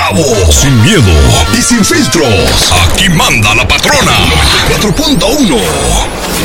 bravo, sin miedo y sin filtros. Aquí manda la patrona. 4.1